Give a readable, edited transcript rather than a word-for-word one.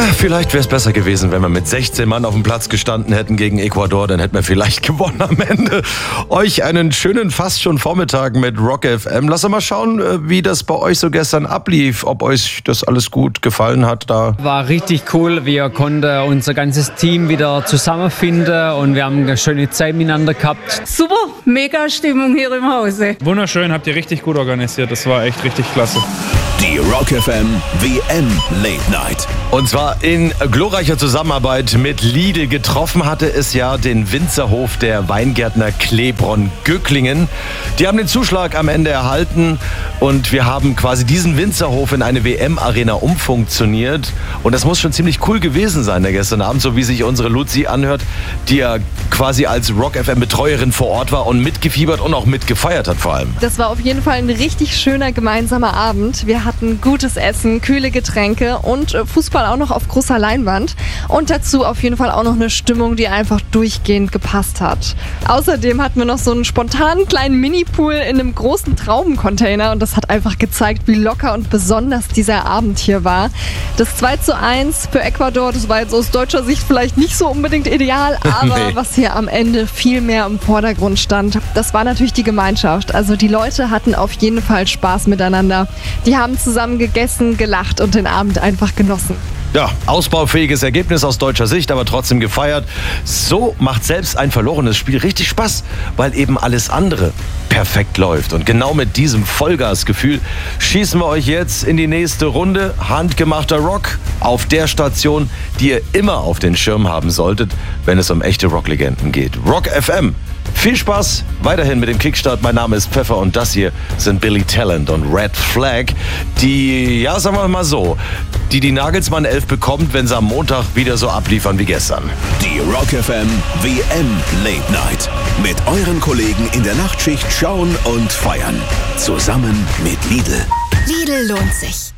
Vielleicht wäre es besser gewesen, wenn wir mit 16 Mann auf dem Platz gestanden hätten gegen Ecuador. Dann hätten wir vielleicht gewonnen am Ende. Euch einen schönen, fast schon Vormittag mit Rock FM. Lass uns mal schauen, wie das bei euch so gestern ablief. Ob euch das alles gut gefallen hat da. War richtig cool. Wir konnten unser ganzes Team wieder zusammenfinden und wir haben eine schöne Zeit miteinander gehabt. Super, mega Stimmung hier im Hause. Wunderschön, habt ihr richtig gut organisiert. Das war echt richtig klasse. Die Rock FM WM Late Night. Und zwar in glorreicher Zusammenarbeit mit Lidl. Getroffen hatte es ja den Winzerhof der Weingärtner Klebron-Gücklingen. Die haben den Zuschlag am Ende erhalten und wir haben quasi diesen Winzerhof in eine WM-Arena umfunktioniert. Und das muss schon ziemlich cool gewesen sein, gestern Abend, so wie sich unsere Luzi anhört, die ja quasi als Rock FM-Betreuerin vor Ort war und mitgefiebert und auch mitgefeiert hat vor allem. Das war auf jeden Fall ein richtig schöner gemeinsamer Abend. Wir hatten gutes Essen, kühle Getränke und Fußball auch noch auf großer Leinwand. Und dazu auf jeden Fall auch noch eine Stimmung, die einfach durchgehend gepasst hat. Außerdem hatten wir noch so einen spontanen kleinen Mini-Pool in einem großen Traubencontainer und das hat einfach gezeigt, wie locker und besonders dieser Abend hier war. Das 2:1 für Ecuador, das war jetzt aus deutscher Sicht vielleicht nicht so unbedingt ideal, aber Nee. was hier am Ende viel mehr im Vordergrund stand, das war natürlich die Gemeinschaft. Also die Leute hatten auf jeden Fall Spaß miteinander. Die haben zusammen gegessen, gelacht und den Abend einfach genossen. Ja, ausbaufähiges Ergebnis aus deutscher Sicht, aber trotzdem gefeiert. So macht selbst ein verlorenes Spiel richtig Spaß, weil eben alles andere perfekt läuft. Und genau mit diesem Vollgasgefühl schießen wir euch jetzt in die nächste Runde. Handgemachter Rock auf der Station, die ihr immer auf den Schirm haben solltet, wenn es um echte Rocklegenden geht. Rock FM. Viel Spaß weiterhin mit dem Kickstart. Mein Name ist Pfeffer und das hier sind Billy Talent und Red Flag, die, ja, sagen wir mal so, die Nagelsmann 11 bekommt, wenn sie am Montag wieder so abliefern wie gestern. Die Rock FM WM Late Night. Mit euren Kollegen in der Nachtschicht schauen und feiern. Zusammen mit Lidl. Lidl lohnt sich.